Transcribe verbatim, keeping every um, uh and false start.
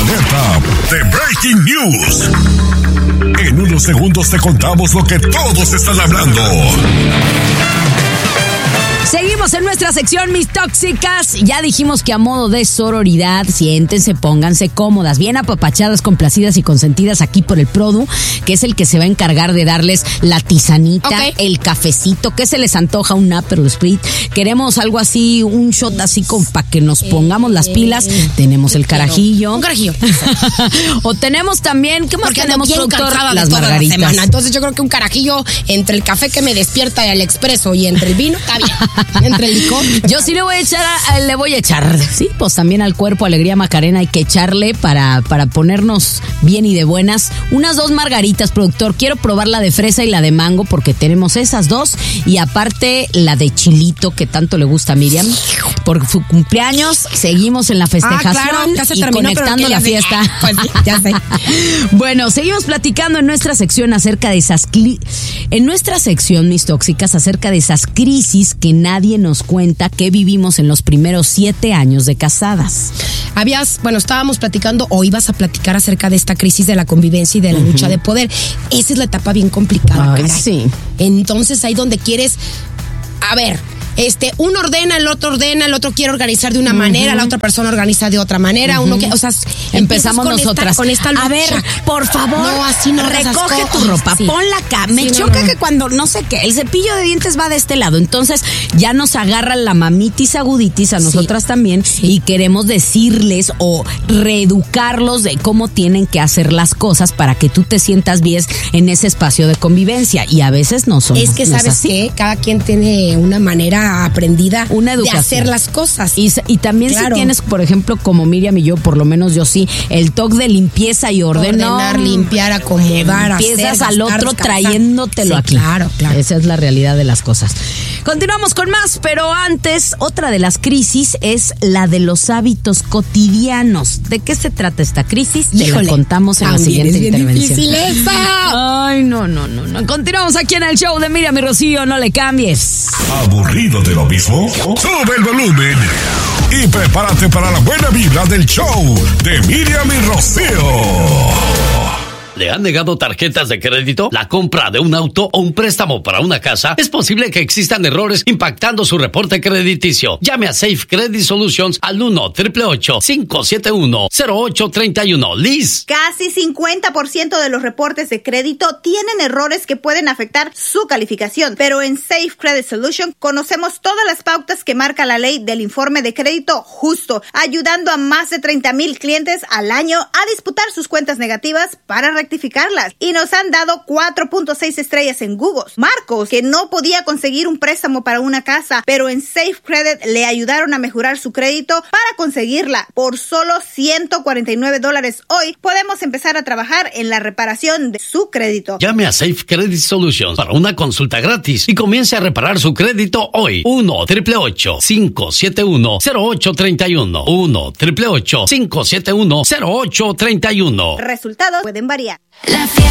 alerta de Breaking News. En unos segundos te contamos lo que todos están hablando. Seguimos en nuestra sección Mis Tóxicas. Ya dijimos que a modo de sororidad, siéntense, pónganse cómodas, bien apapachadas, complacidas y consentidas aquí por el Produ, que es el que se va a encargar de darles la tisanita, okay, el cafecito, que se les antoja un Aperol Spritz. Queremos algo así, un shot así como para que nos pongamos las pilas. Tenemos el carajillo. Un carajillo. O tenemos también, ¿qué más Porque tenemos, productor? Las margaritas. La Entonces yo creo que un carajillo entre el café que me despierta y el expreso y entre el vino, está bien. Entre el licor. Yo sí le voy a echar, a, le voy a echar, sí, pues también al cuerpo Alegría Macarena hay que echarle para, para ponernos bien y de buenas. Unas dos margaritas, productor. Quiero probar la de fresa y la de mango porque tenemos esas dos y aparte la de chilito que tanto le gusta a Miriam. Por su cumpleaños seguimos en la festejación, ah, claro, ya se y terminó, conectando la fiesta. De... Pues ya sé. Bueno, seguimos platicando en nuestra sección acerca de esas cli- en nuestra sección Mis Tóxicas acerca de esas crisis que nadie nos cuenta que vivimos en los primeros siete años de casadas. Habías, bueno, estábamos platicando o ibas a platicar acerca de esta crisis de la convivencia y de la uh-huh. lucha de poder. Esa es la etapa bien complicada. Ay, sí. Entonces ahí donde quieres, a ver, este, uno ordena, el otro ordena, el otro quiere organizar de una uh-huh. manera, la otra persona organiza de otra manera, uh-huh. uno que, o sea, empezamos con nosotras esta, con esta lucha. A ver, por favor, no, así no recoge tu ropa, sí. ponla acá. Me sí, choca no, no. que cuando, no sé qué, el cepillo de dientes va de este lado, entonces ya nos agarra la mamitis aguditis a nosotras sí. también sí. y queremos decirles o reeducarlos de cómo tienen que hacer las cosas para que tú te sientas bien en ese espacio de convivencia y a veces no son. Es que no sabes es así. que cada quien tiene una manera aprendida una educación de hacer las cosas. Y, y también claro. si tienes, por ejemplo, como Miriam y yo, por lo menos yo sí, el toque de limpieza y orden. Ordenar, no, limpiar, acomodar, empiezas hacer, al gastar, otro descansar. Trayéndotelo sí, aquí. Claro, claro. Esa es la realidad de las cosas. Continuamos con más, pero antes, otra de las crisis es la de los hábitos cotidianos. ¿De qué se trata esta crisis? Te Híjole, la contamos en la siguiente intervención. ¡Esa! Ay, no, no, no, no. Continuamos aquí en el show de Miriam y Rocío, no le cambies. ¿Aburrido de lo mismo? Sube el volumen y prepárate para la buena vibra del show de Miriam y Rocío. ¿Le han negado tarjetas de crédito? ¿La compra de un auto o un préstamo para una casa? Es posible que existan errores impactando su reporte crediticio. Llame a Safe Credit Solutions al uno, ocho ocho ocho, cinco siete uno, cero ocho tres uno. Liz. Casi cincuenta por ciento de los reportes de crédito tienen errores que pueden afectar su calificación. Pero en Safe Credit Solutions conocemos todas las pautas que marca la ley del informe de crédito justo, ayudando a más de treinta mil clientes al año a disputar sus cuentas negativas para rectificar rectificarlas y nos han dado cuatro punto seis estrellas en Google. Marcos, que no podía conseguir un préstamo para una casa, pero en Safe Credit le ayudaron a mejorar su crédito para conseguirla. Por solo ciento cuarenta y nueve dólares hoy, podemos empezar a trabajar en la reparación de su crédito. Llame a Safe Credit Solutions para una consulta gratis y comience a reparar su crédito hoy. uno, ocho ocho ocho, cinco siete uno, cero ocho tres uno. uno, ocho ocho ocho, cinco siete uno, cero ocho tres uno. Resultados pueden variar. La